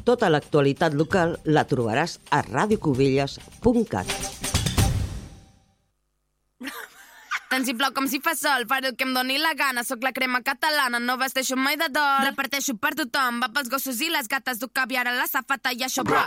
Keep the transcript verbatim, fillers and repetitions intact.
Tota l'actualitat local la trobaràs a radio cubelles punt cat. Tant si plou com si fa sol, faré el que em doni la gana. Soc la crema catalana, no vesteixo mai de dol. Reparteixo per tothom, va pels gossos i les gates. Duc caviar a la safata i això, bro.